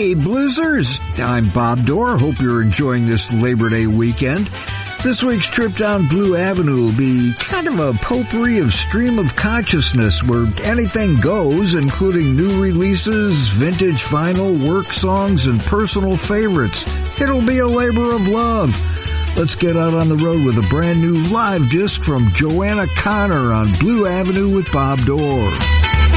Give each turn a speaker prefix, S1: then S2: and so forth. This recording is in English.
S1: Hey, Bluesers! I'm Bob Dorr. Hope you're enjoying this Labor Day weekend. This week's trip down Blue Avenue will be kind of a potpourri of stream of consciousness where anything goes, including new releases, vintage vinyl, work songs, and personal favorites. It'll be a labor of love. Let's get out on the road with a brand new live disc from Joanna Connor on Blue Avenue with Bob Dorr.